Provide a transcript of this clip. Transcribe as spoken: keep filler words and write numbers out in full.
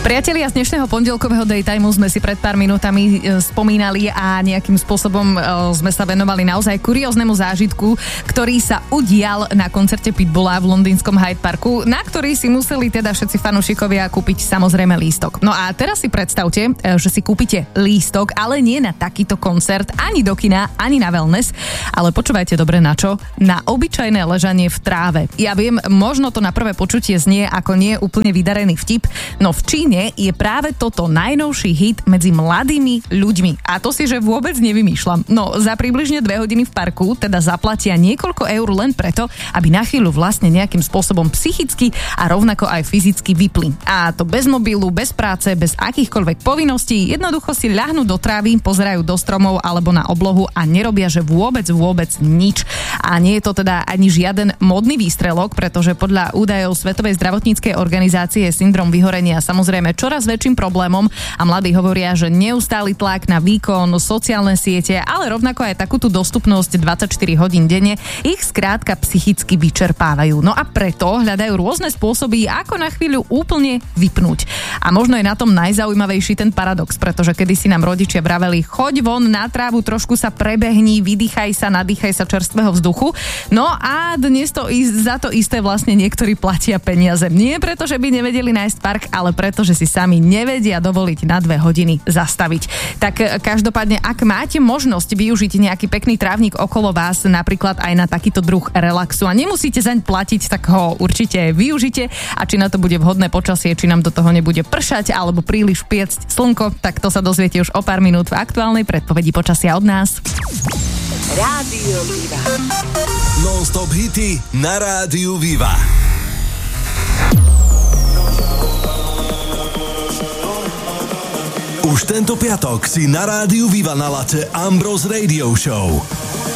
Priatelia, z dnešného pondelkového daytimeu sme si pred pár minútami e, spomínali a nejakým spôsobom e, sme sa venovali naozaj kurióznemu zážitku, ktorý sa udial na koncerte Pitbulla v londýnskom Hyde Parku, na ktorý si museli teda všetci fanúšikovia kúpiť samozrejme lístok. No a teraz si predstavte, e, že si kúpite lístok, ale nie na takýto koncert, ani do kina, ani na wellness, ale počúvajte dobre na čo? Na obyčajné ležanie v tráve. Ja viem, možno to na prvé počutie znie ako nie úplne vydarený vtip, no v Číne je práve toto najnovší hit medzi mladými ľuďmi. A to si, že vôbec nevymýšľam. No, za približne dve hodiny v parku teda zaplatia niekoľko eur len preto, aby na chvíľu vlastne nejakým spôsobom psychicky a rovnako aj fyzicky vypli. A to bez mobilu, bez práce, bez akýchkoľvek povinností, jednoducho si ľahnú do trávy, pozerajú do stromov alebo na oblohu a nerobia, že vôbec, vôbec nič. A nie je to teda ani žiaden modný výstrelok, pretože podľa údajov Svetovej zdravotníckej organizácie je syndrom vyhorenia samozrejme čoraz väčším problémom a mladí hovoria, že neustály tlak na výkon, sociálne siete, ale rovnako aj takúto dostupnosť dvadsaťštyri hodín denne ich skrátka psychicky vyčerpávajú. No a preto hľadajú rôzne spôsoby, ako na chvíľu úplne vypnúť. A možno je na tom najzaujímavejší ten paradox, pretože kedysi nám rodičia vraveli, choď von na trávu, trošku sa prebehni, vydýchaj sa, nadýchaj sa čerstvého vzduchu. No a dnes to za to isté vlastne niektorí platia peniaze. Nie preto, že by nevedeli nájsť park, ale preto, že si sami nevedia dovoliť na dve hodiny zastaviť. Tak každopádne, ak máte možnosť využiť nejaký pekný trávnik okolo vás, napríklad aj na takýto druh relaxu a nemusíte zaň platiť, tak ho určite využite a či na to bude vhodné počasie, či nám do toho nebude pršať alebo príliš piecť slnko, tak to sa dozviete už o pár minút v aktuálnej predpovedi počasia od nás. Rádio Viva. Non-stop hity na Rádiu Viva. Už tento piatok si na Rádiu Viva naladte Ambrose Radio Show.